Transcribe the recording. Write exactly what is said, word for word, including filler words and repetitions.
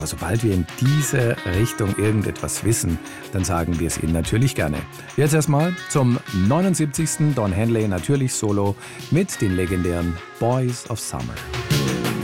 Sobald wir in diese Richtung irgendetwas wissen, dann sagen wir es Ihnen natürlich gerne. Jetzt erstmal zum neunundsiebzigsten Don Henley natürlich solo mit den legendären Boys of Summer.